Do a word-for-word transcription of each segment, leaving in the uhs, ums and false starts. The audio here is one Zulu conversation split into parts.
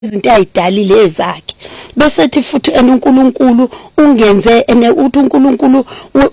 izinto ayidalile ezakhe bese ethi futhi uNkulunkulu ungenze ene uthi uNkulunkulu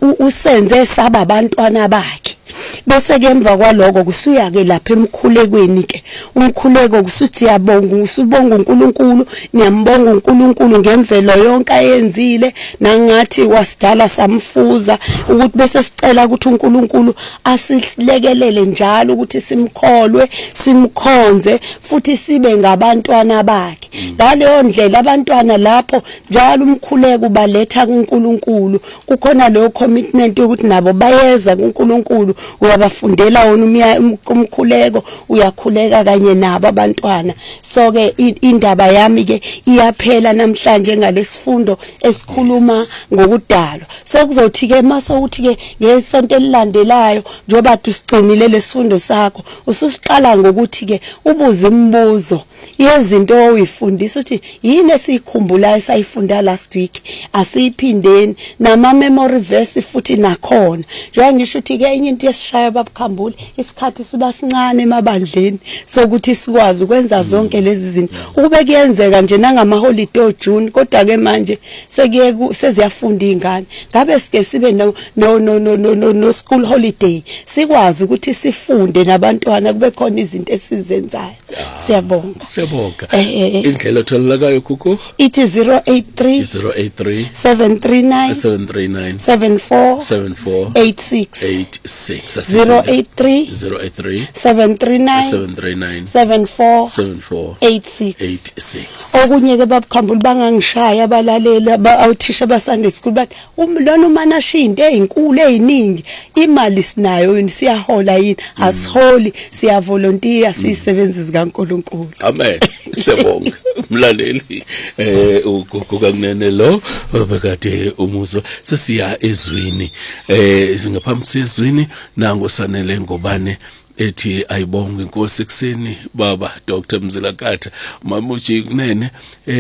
usenze saba abantwana bakhe bese ke emva kwaloko kusuya ke lapha emkhulekweni ke umkhuleko kusuthi yabonga usubonga uNkulunkulu niyambonga uNkulunkulu ngemvelo yonke ayenzile nangathi wasidala samfuza ukuthi bese sicela ukuthi uNkulunkulu asilekelele njalo ukuthi simkholwe simkhonze futhi sibe ngabantwana bakhe ngaleyo ndlela abantwana lapho njalo umkhuleko ubaletha kuNkulunkulu kukhona leyo commitment ukuthi nabo bayeza kuNkulunkulu uyabafundela wona umkhuleko uyakhuleka kanye nabo abantwana so ke indaba yami ke iyaphela namhlanje ngalesifundo esikhuluma ngokudalwa sekuzothi ke masokuthi ke ngesonto elilandelayo njoba tusicimile lesifundo sakho ususiqala ngokuthi ke ubuze imibuzo yezinto oyifundisa uthi yini esikhumbulayo esayifunda last week asiyiphindeni nama memory verse futhi nakhona njengoba ngisho ukuthi ke enye into yesishaya babukhambule isikhathi siba sincane emabandleni sokuthi sikwazi ukwenza zonke lezi zinto ukube kuyenzeka nje nangama holiday June kodwa ke manje sekuye seziyafunda izingane ngabe sike sibe no no no no no school holiday sikwazi ukuthi sifunde nabantwana kube khona izinto esizenzayo siyabonga siyabonga indlela otholakayo kuku ithi zero eight three zero eight three seven three nine seven three nine seven four seven four eight six eight six zero eight three zero eight three seven three nine seven three nine seven four seven four eight six eight six okunye ke babukhambula bangangishaya abalaleli abawuthisha baSunday school bathi umlona umanasha into ezinkulu eziningi imali sinayo siyahola yini asiholi siya volunteer sisebenzisa kaNkulunkulu amen siyabonga mlaleli eh ukukanene lo bekade umuzo sesiya ezwini eh singaphambi sezwini nango sanele ngobane ethi ayibonge inkosi ekseni baba Doctor Mzilakatha mama uJikunene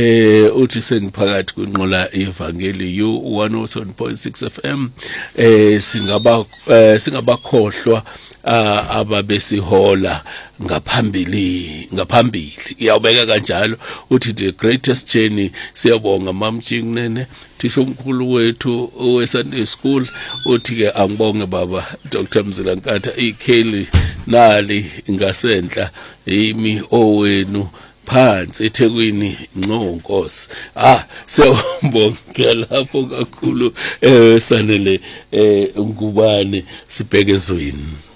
eh uthi sengiphakathi kwinqola evangeli U one oh seven point six F M eh singaba eh, singabakhohlwa uh, ababesihola ngaphambili ngaphambili iyawubeka kanjalo uthi the greatest journey siyabonga mama Ujikunene thisho omkhulu wethu oweSunday school uthi ke angibonge baba Doctor Mzilakatha ikheli nali ngasenhla imi owenu phansi eThekwini Nconkosi ah siyabonga lapho kakhulu eh sanele eh ngubane sibheke ezweni.